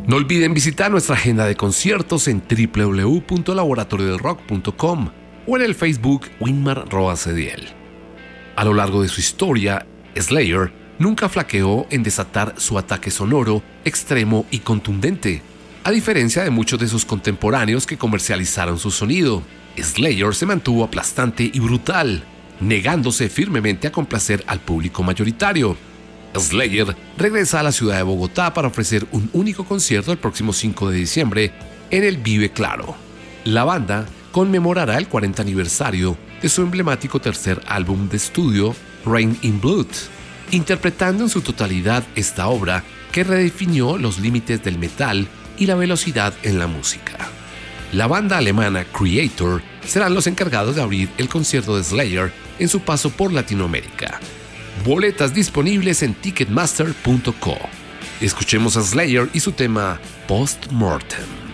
No olviden visitar nuestra agenda de conciertos en www.laboratoriodelrock.com o en el Facebook Winmar Roa-Cediel. A lo largo de su historia, Slayer nunca flaqueó en desatar su ataque sonoro, extremo y contundente. A diferencia de muchos de sus contemporáneos que comercializaron su sonido, Slayer se mantuvo aplastante y brutal, negándose firmemente a complacer al público mayoritario. Slayer regresa a la ciudad de Bogotá para ofrecer un único concierto el próximo 5 de diciembre en el Vive Claro. La banda conmemorará el 40 aniversario de su emblemático tercer álbum de estudio, Rain in Blood, interpretando en su totalidad esta obra que redefinió los límites del metal y la velocidad en la música. La banda alemana Kreator serán los encargados de abrir el concierto de Slayer en su paso por Latinoamérica. Boletas disponibles en ticketmaster.co. Escuchemos a Slayer y su tema Post Mortem.